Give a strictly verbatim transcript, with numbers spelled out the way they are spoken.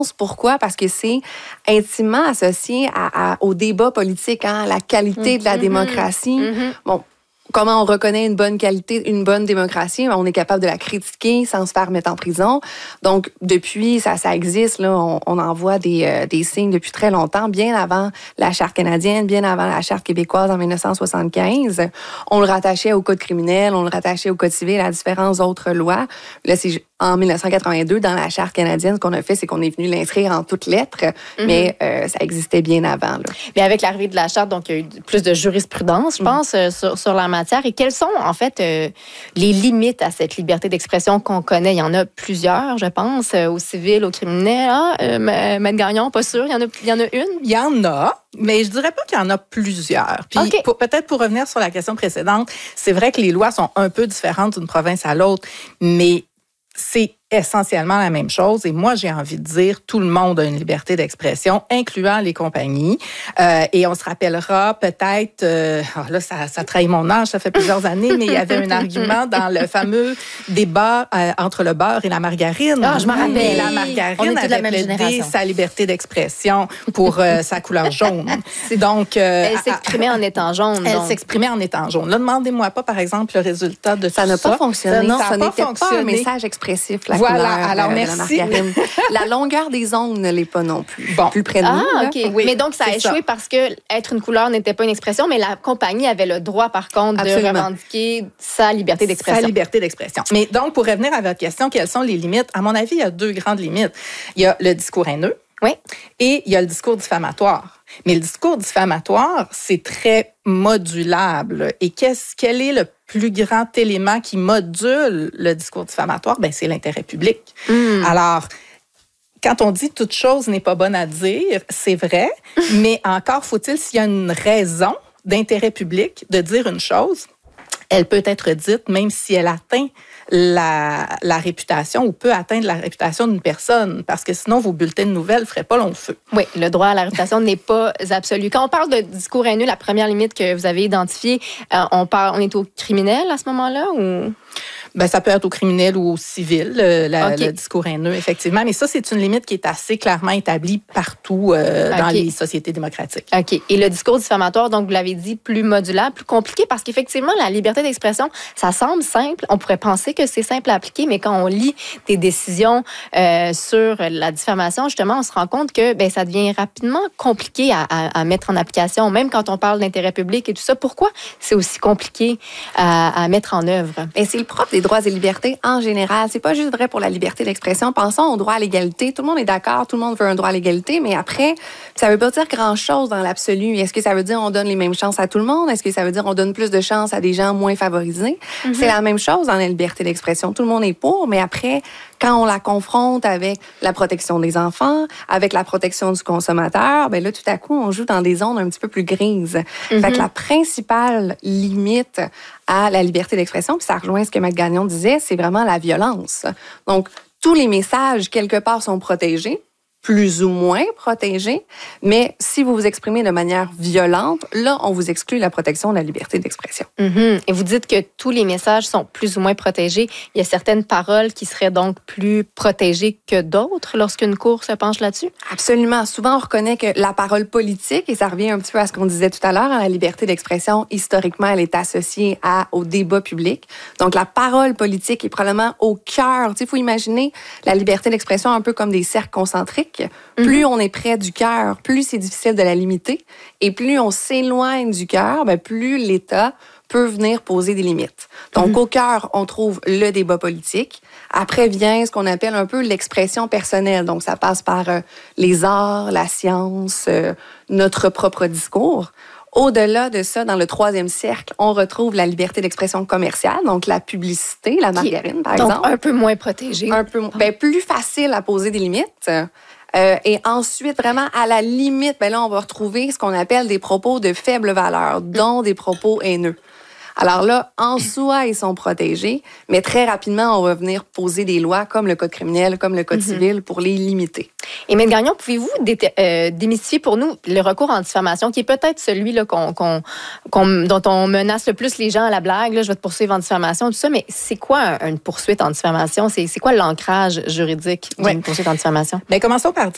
Pourquoi? Parce que c'est intimement associé à, à, au débat politique, hein, à la qualité de la mm-hmm. démocratie. Mm-hmm. Bon, comment on reconnaît une bonne qualité, une bonne démocratie? On est capable de la critiquer sans se faire mettre en prison. Donc, depuis, ça, ça existe. Là, on, on en voit des, euh, des signes depuis très longtemps, bien avant la Charte canadienne, bien avant la Charte québécoise en dix-neuf cent soixante-quinze. On le rattachait au Code criminel, on le rattachait au Code civil, à différentes autres lois. Là, c'est en dix-neuf cent quatre-vingt-deux, dans la Charte canadienne, ce qu'on a fait, c'est qu'on est venu l'inscrire en toutes lettres, mm-hmm. mais euh, ça existait bien avant. Là. Mais avec l'arrivée de la Charte, donc, il y a eu plus de jurisprudence, je pense, mm-hmm. euh, sur, sur la matière. Et quelles sont, en fait, euh, les limites à cette liberté d'expression qu'on connaît? Il y en a plusieurs, je pense, euh, au civil, au criminel. Ah, euh, Maître Gagnon, pas sûr. Il y en a, il y en a une? Il y en a, mais je dirais pas qu'il y en a plusieurs. Puis, okay. pour, peut-être pour revenir sur la question précédente, c'est vrai que les lois sont un peu différentes d'une province à l'autre, mais c'est essentiellement la même chose. Et moi, j'ai envie de dire, tout le monde a une liberté d'expression, incluant les compagnies. Euh, et on se rappellera peut-être, euh, oh là, ça, ça trahit mon âge, ça fait plusieurs années, mais il y avait un argument dans le fameux débat euh, entre le beurre et la margarine. Ah, je m'en rappelle. Et la margarine avait plaidé sa liberté d'expression pour euh, sa couleur jaune. Donc, euh, elle s'exprimait en étant jaune. Elle donc. s'exprimait en étant jaune. Là, demandez-moi pas, par exemple, le résultat de ça tout n'a ça. pas fonctionné. Non, ça, ça n'était pas pas un message expressif, la voilà, couleur alors euh, merci. de la margarine. La longueur des ondes ne l'est pas non plus. Bon. Plus près de nous. Ah, OK. Oui, mais donc, ça a échoué ça. Parce que être une couleur n'était pas une expression, mais la compagnie avait le droit, par contre, Absolument. de revendiquer sa liberté d'expression. Sa liberté d'expression. Mais donc, pour revenir à votre question, quelles sont les limites? À mon avis, il y a deux grandes limites. Il y a le discours haineux. Oui. Et il y a le discours diffamatoire. Mais le discours diffamatoire, c'est très modulable. Et qu'est-ce, quel est le plus grand élément qui module le discours diffamatoire? Ben, c'est l'intérêt public. Mm. Alors, quand on dit toute chose n'est pas bonne à dire, c'est vrai, mais encore faut-il, s'il y a une raison d'intérêt public de dire une chose, elle peut être dite même si elle atteint la, la réputation ou peut atteindre la réputation d'une personne, parce que sinon, vos bulletins de nouvelles ne feraient pas long feu. Oui, le droit à la réputation n'est pas absolu. Quand on parle de discours haineux, la première limite que vous avez identifiée, euh, on, parle, on est au criminel à ce moment-là ou... Ben, ça peut être au criminel ou au civil, le, la, okay. le discours haineux, effectivement. Mais ça, c'est une limite qui est assez clairement établie partout euh, okay. dans les sociétés démocratiques. OK. Et le discours diffamatoire, donc, vous l'avez dit, plus modulable, plus compliqué, parce qu'effectivement, la liberté d'expression, ça semble simple. On pourrait penser que c'est simple à appliquer, mais quand on lit des décisions euh, sur la diffamation, justement, on se rend compte que ben, ça devient rapidement compliqué à, à, à mettre en application, même quand on parle d'intérêt public et tout ça. Pourquoi c'est aussi compliqué à, à mettre en œuvre? Et c'est le propre des droits et libertés en général. C'est pas juste vrai pour la liberté d'expression. Pensons au droit à l'égalité. Tout le monde est d'accord, tout le monde veut un droit à l'égalité, mais après, ça veut pas dire grand-chose dans l'absolu. Est-ce que ça veut dire on donne les mêmes chances à tout le monde? Est-ce que ça veut dire on donne plus de chances à des gens moins favorisés? Mm-hmm. C'est la même chose dans la liberté d'expression. Tout le monde est pour, mais après, quand on la confronte avec la protection des enfants, avec la protection du consommateur, ben là, tout à coup, on joue dans des zones un petit peu plus grises. Mm-hmm. Fait que la principale limite à la liberté d'expression, puis ça rejoint ce que Maître Gagnon disait, c'est vraiment la violence. Donc, tous les messages, quelque part, sont protégés, plus ou moins protégés, mais si vous vous exprimez de manière violente, là, on vous exclut la protection de la liberté d'expression. Mm-hmm. Et vous dites que tous les messages sont plus ou moins protégés. Il y a certaines paroles qui seraient donc plus protégées que d'autres lorsqu'une cour se penche là-dessus? Absolument. Souvent, on reconnaît que la parole politique, et ça revient un petit peu à ce qu'on disait tout à l'heure, à la liberté d'expression, historiquement, elle est associée à, au débat public. Donc, la parole politique est probablement au cœur. Il faut imaginer la liberté d'expression un peu comme des cercles concentriques. Mm-hmm. Plus on est près du cœur, plus c'est difficile de la limiter. Et plus on s'éloigne du cœur, ben plus l'État peut venir poser des limites. Donc, mm-hmm. au cœur, on trouve le débat politique. Après vient ce qu'on appelle un peu l'expression personnelle. Donc, ça passe par euh, les arts, la science, euh, notre propre discours. Au-delà de ça, dans le troisième cercle, on retrouve la liberté d'expression commerciale, donc la publicité, la margarine, par donc, exemple. un peu moins protégée. Un peu ben, plus facile à poser des limites. Euh, et ensuite, vraiment, à la limite, ben là, on va retrouver ce qu'on appelle des propos de faible valeur, dont des propos haineux. Alors là, en soi, ils sont protégés, mais très rapidement, on va venir poser des lois comme le Code criminel, comme le Code mm-hmm. civil pour les limiter. Et Maître Gagnon, pouvez-vous dé- euh, démystifier pour nous le recours en diffamation, qui est peut-être celui là, qu'on, qu'on, qu'on, dont on menace le plus les gens à la blague, là, je vais te poursuivre en diffamation, tout ça, mais c'est quoi une poursuite en diffamation? C'est, c'est quoi l'ancrage juridique d'une ouais. poursuite en diffamation? Bien, commençons par dire